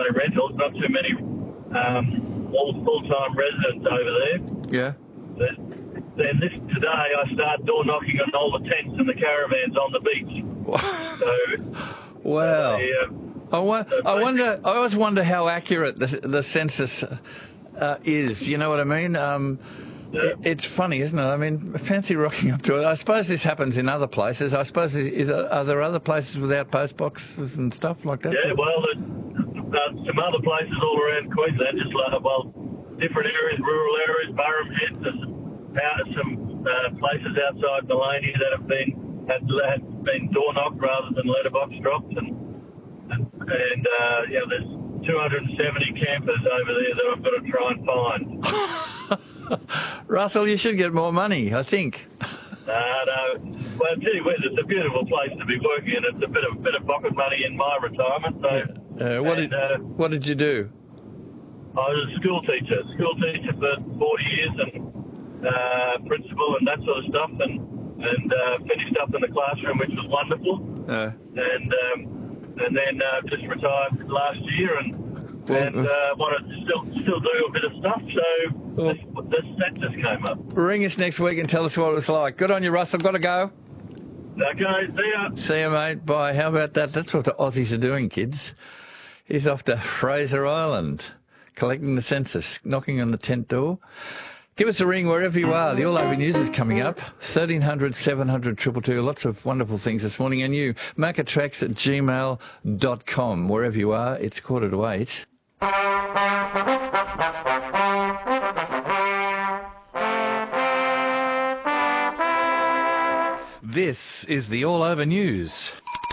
primarily rentals, not too many full-time residents over there. Yeah. Then today I start door knocking on all the tents and the caravans on the beach. Wow. I always wonder how accurate the census is. You know what I mean? It's funny, isn't it? I mean, fancy rocking up to it. I suppose this happens in other places. I suppose, are there other places without post boxes and stuff like that? Yeah, well, some other places all around Queensland, just like, different areas, rural areas, Burrum Head, there's some places outside Maloney that have been door knocked rather than letterbox dropped, and there's 270 campers over there that I've got to try and find. Russell, you should get more money, I think. No. Well, I'll tell you what, it's a beautiful place to be working in. It's a bit of pocket money in my retirement. So, what did you do? I was a school teacher for 40 years, and principal and that sort of stuff, and finished up in the classroom, which was wonderful. And then just retired last year, and want to still do a bit of stuff. So that just came up. Ring us next week and tell us what it was like. Good on you, Russ. I've got to go. Okay, see ya. See you, mate. Bye. How about that? That's what the Aussies are doing, kids. He's off to Fraser Island, collecting the census, knocking on the tent door. Give us a ring wherever you are. The All Over News is coming up. 1300 700 222. Lots of wonderful things this morning. And you, macatracks@gmail.com. Wherever you are, it's 7:45. This is the All Over News.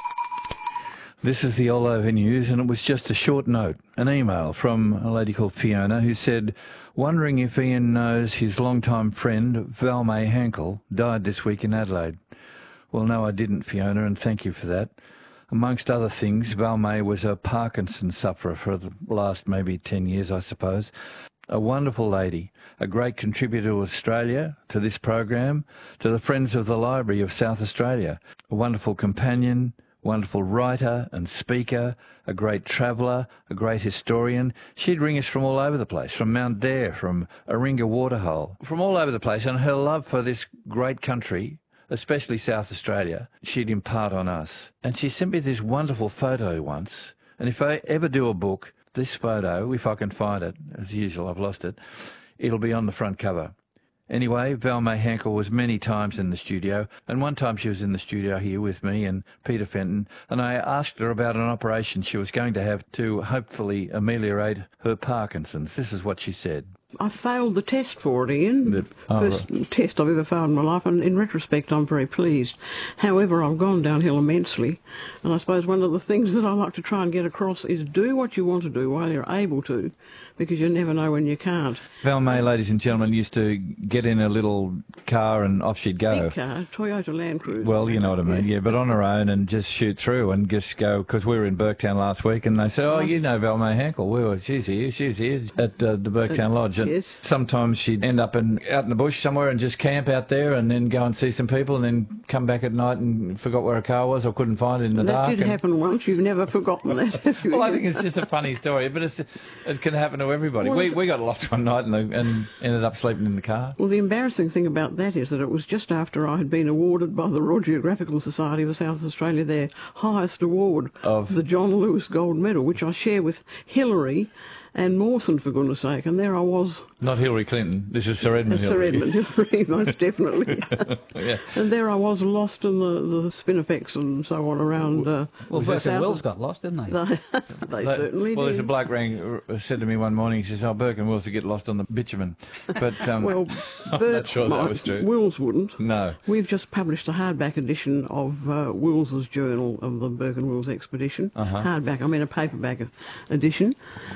This is the All Over News, and it was just a short note, an email from a lady called Fiona who said, wondering if Ian knows his longtime friend, Val May Hankel, died this week in Adelaide. Well, no, I didn't, Fiona, and thank you for that. Amongst other things, Val May was a Parkinson's sufferer for the last maybe 10 years, I suppose. A wonderful lady, a great contributor to Australia, to this program, to the Friends of the Library of South Australia. A wonderful companion, wonderful writer and speaker, a great traveller, a great historian. She'd ring us from all over the place, from Mount Dare, from Aringa Waterhole, from all over the place, and her love for this great country, especially South Australia, she'd impart on us. And she sent me this wonderful photo once, and if I ever do a book, this photo, if I can find it, as usual, I've lost it, it'll be on the front cover. Anyway, Val May Hankel was many times in the studio, and one time she was in the studio here with me and Peter Fenton, and I asked her about an operation she was going to have to hopefully ameliorate her Parkinson's. This is what she said. I failed the test for it, Ian. The first test I've ever failed in my life, and in retrospect I'm very pleased. However, I've gone downhill immensely, and I suppose one of the things that I like to try and get across is do what you want to do while you're able to, because you never know when you can't. Val May, ladies and gentlemen, used to get in a little car and off she'd go. Big car, Toyota Land Cruiser. Well, you know what I mean, yeah, but on her own and just shoot through and just go, because we were in Burketown last week and they said, oh, you know Val May Hankel. She's here at the Burketown Lodge. And yes. Sometimes she'd end up out in the bush somewhere and just camp out there and then go and see some people and then come back at night and forgot where her car was or couldn't find it in the dark. That did happen once. You've never forgotten that, have you? Well, I think it's just a funny story, but it can happen to everybody. Well, we got lost one night and ended up sleeping in the car. Well, the embarrassing thing about that is that it was just after I had been awarded by the Royal Geographical Society of South Australia their highest award of the John Lewis Gold Medal, which I share with Hillary and Mawson, for goodness sake, and there I was. Not Hillary Clinton. This is Sir Edmund Hillary. Sir Edmund Hillary, most definitely. Yeah. And there I was, lost in the spinifex and so on around. Well, Burke and Wills got lost, didn't they? They certainly did. Well, there's a bloke said to me one morning, he says, oh, Burke and Wills would get lost on the bitumen. But well, I'm not sure that was true. Wills wouldn't. No. We've just published a hardback edition of Wills's journal of the Burke and Wills expedition. Hardback, I mean a paperback edition.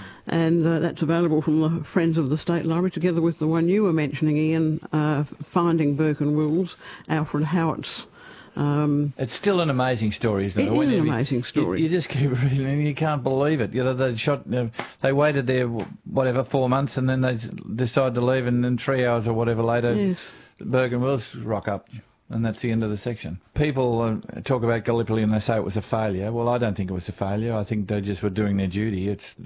And that's available from the Friends of the State Library, together with the one you were mentioning, Ian, Finding Burke and Wills, Alfred Howitt's. It's still an amazing story, isn't it? It is an amazing story. You just keep reading and you can't believe it. You know, they waited there, 4 months, and then they decide to leave, and then 3 hours or whatever later, yes. Burke and Wills rock up. And that's the end of the section. People talk about Gallipoli and they say it was a failure. Well, I don't think it was a failure. I think they just were doing their duty.